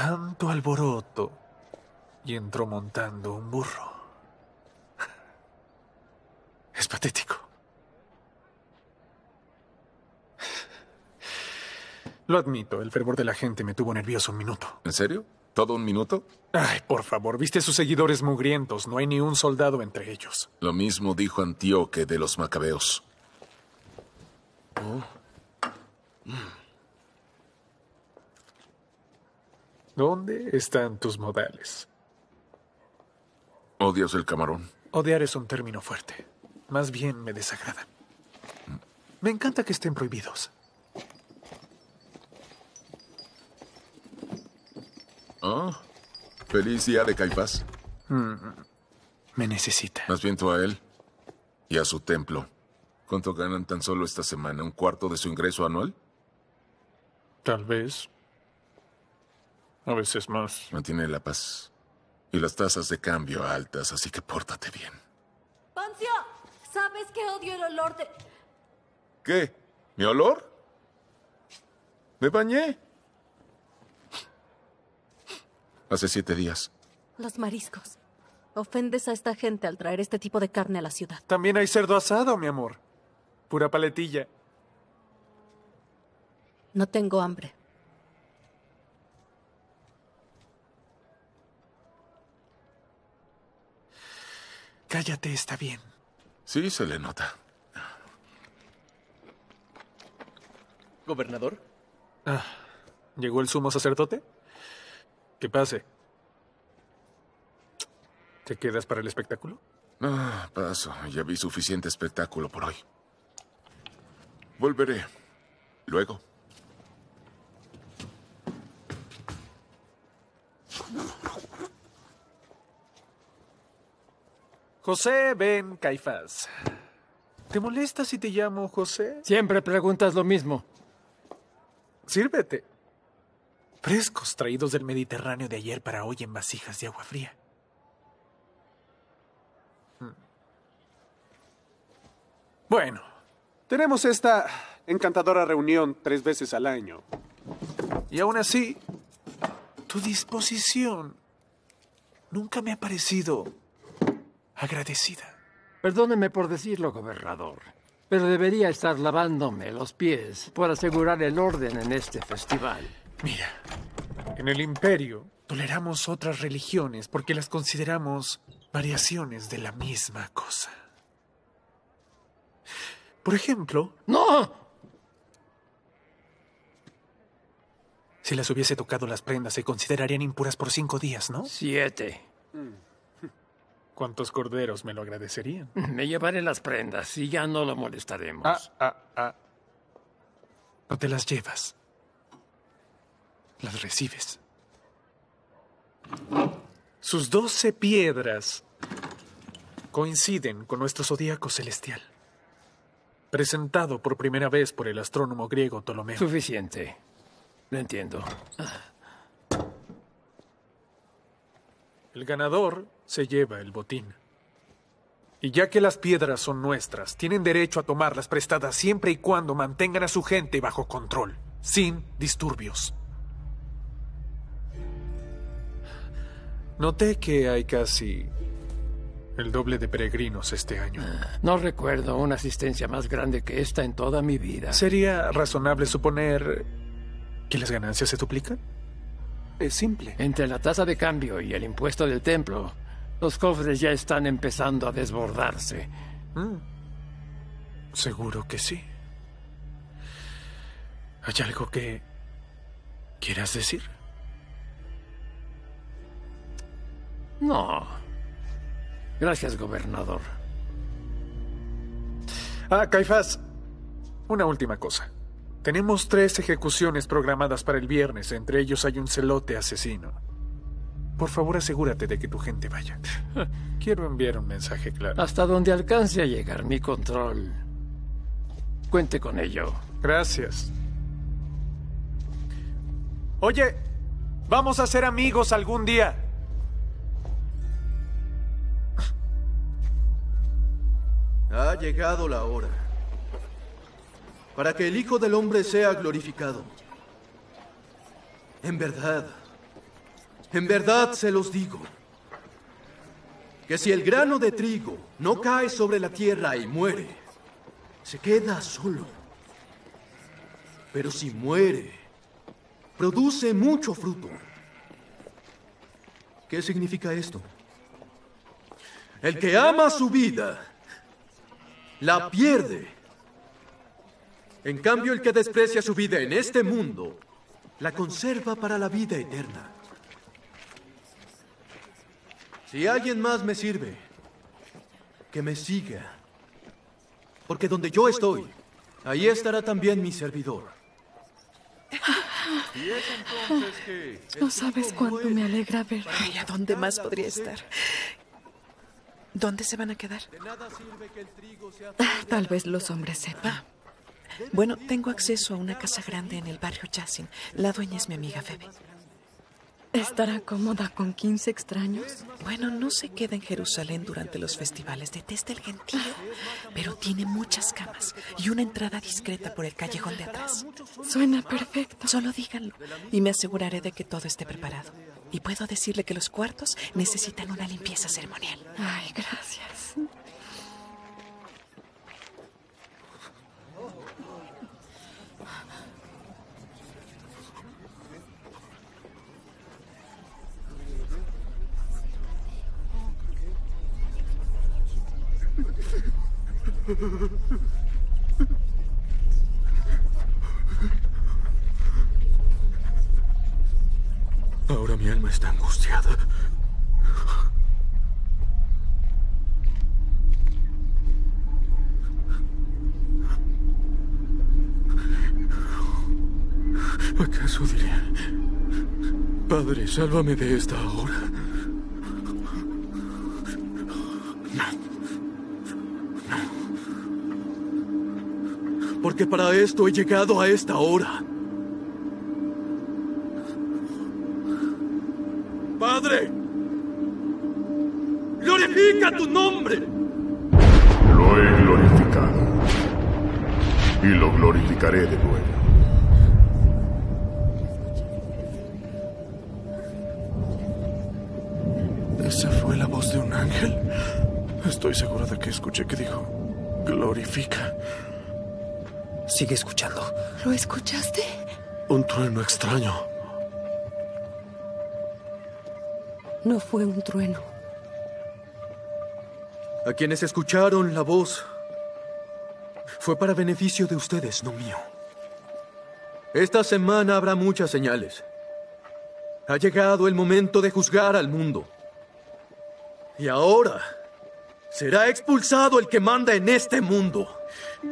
tanto alboroto y entró montando un burro. Es patético. Lo admito, el fervor de la gente me tuvo nervioso un minuto. ¿En serio? ¿Todo un minuto? Ay, por favor, viste a sus seguidores mugrientos. No hay ni un soldado entre ellos. Lo mismo dijo Antíoque de los macabeos. ¿Dónde están tus modales? ¿Odias el camarón? Odiar es un término fuerte. Más bien me desagradan. Me encanta que estén prohibidos. Ah, feliz día de Caifás. Me necesita. Más bien tú a él y a su templo. ¿Cuánto ganan tan solo esta semana? ¿Un cuarto de su ingreso anual? Tal vez. A veces más. Mantiene la paz. Y las tasas de cambio altas, así que pórtate bien. ¡Poncio! ¿Sabes que odio el olor de...? ¿Qué? ¿Mi olor? Me bañé. Hace 7 días. Los mariscos. Ofendes a esta gente al traer este tipo de carne a la ciudad. También hay cerdo asado, mi amor. Pura paletilla. No tengo hambre. Cállate, está bien. Sí, se le nota. ¿Gobernador? ¿Llegó el sumo sacerdote? Que pase. ¿Te quedas para el espectáculo? Ah, paso. Ya vi suficiente espectáculo por hoy. Volveré. Luego. José Ben Caifás. ¿Te molesta si te llamo José? Siempre preguntas lo mismo. Sírvete. Frescos traídos del Mediterráneo de ayer para hoy en vasijas de agua fría. Bueno, tenemos esta encantadora reunión 3 veces al año. Y aún así, tu disposición nunca me ha parecido agradecida. Perdóneme por decirlo, gobernador, pero debería estar lavándome los pies por asegurar el orden en este festival. Mira, en el Imperio toleramos otras religiones porque las consideramos variaciones de la misma cosa. Por ejemplo... ¡No! Si las hubiese tocado las prendas, se considerarían impuras por 5 días, ¿no? 7. ¿Cuántos corderos me lo agradecerían? Me llevaré las prendas y ya no lo molestaremos. No te las llevas. Las recibes. Sus 12 piedras coinciden con nuestro zodíaco celestial, presentado por primera vez por el astrónomo griego Ptolomeo. Suficiente. Lo entiendo. El ganador se lleva el botín. Y ya que las piedras son nuestras, tienen derecho a tomarlas prestadas siempre y cuando mantengan a su gente bajo control, sin disturbios. Noté que hay casi el doble de peregrinos este año. No recuerdo una asistencia más grande que esta en toda mi vida. ¿Sería razonable suponer que las ganancias se duplican? Es simple. Entre la tasa de cambio y el impuesto del templo, los cofres ya están empezando a desbordarse. Seguro que sí. ¿Hay algo que quieras decir? No. Gracias, gobernador. Caifás, una última cosa. Tenemos 3 ejecuciones programadas para el viernes. Entre ellos hay un celote asesino. Por favor, asegúrate de que tu gente vaya. Quiero enviar un mensaje claro. Hasta donde alcance a llegar mi control. Cuente con ello. Gracias. Oye, vamos a ser amigos algún día. Ha llegado la hora para que el Hijo del Hombre sea glorificado. En verdad, En verdad se los digo, que si el grano de trigo no cae sobre la tierra y muere, se queda solo. Pero si muere, produce mucho fruto. ¿Qué significa esto? El que ama su vida, la pierde. En cambio, el que desprecia su vida en este mundo, la conserva para la vida eterna. Si alguien más me sirve, que me siga. Porque donde yo estoy, ahí estará también mi servidor. Y es entonces que... No sabes cuánto me alegra ver. Ay, ¿a dónde más podría estar? ¿Dónde se van a quedar? Tal vez los hombres sepan. Bueno, tengo acceso a una casa grande en el barrio Yassin. La dueña es mi amiga Phoebe. ¿Estará cómoda con 15 extraños? Bueno, no se queda en Jerusalén durante los festivales. Detesta el gentío, pero tiene muchas camas y una entrada discreta por el callejón de atrás. Suena perfecto. Solo díganlo y me aseguraré de que todo esté preparado. Y puedo decirle que los cuartos necesitan una limpieza ceremonial. Ay, gracias. Ahora mi alma está angustiada. ¿Acaso diré, Padre, sálvame de esta hora? No. Porque para esto he llegado a esta hora. ¡Padre! ¡Glorifica tu nombre! Lo he glorificado. Y lo glorificaré de nuevo. ¿Esa fue la voz de un ángel? Estoy seguro de que escuché que dijo, glorifica. Sigue escuchando. ¿Lo escuchaste? Un trueno extraño. No fue un trueno. A quienes escucharon la voz, fue para beneficio de ustedes, no mío. Esta semana habrá muchas señales. Ha llegado el momento de juzgar al mundo. Y ahora será expulsado el que manda en este mundo.